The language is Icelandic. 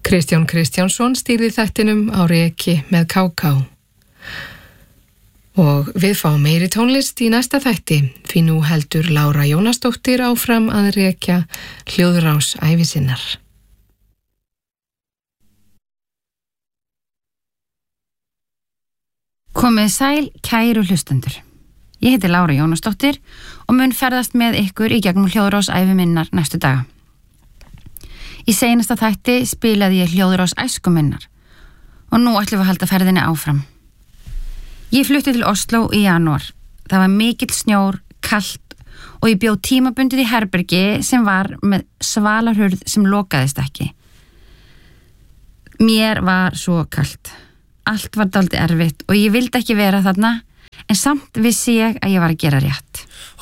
Kristján Kristjánsson stýrði þættinum á Reki með KK. Og við fáum meiri tónlist í næsta þætti, því nú heldur Lára Jónasdóttir áfram að rekja hljóðrás ævi sinnar. Komið sæl, kæru hlustendur. Ég heiti Lára Jónasdóttir og mun ferðast með ykkur í gegnum hljóðrás ævi minnar næstu daga. Í seinasta þætti spilaði ég hljóðrás æsku minnar og nú ætlum við að halda ferðinni áfram. Ég flutti til Oslo í janúar. Það var mikill snjór, kalt og ég bjó tímabundið í herbergi sem var með svalarhurð sem lokaðist ekki. Mér var svo kalt. Allt var dálítið erfitt og ég vildi ekki vera þarna, en samt vissi ég að ég var að gera rétt.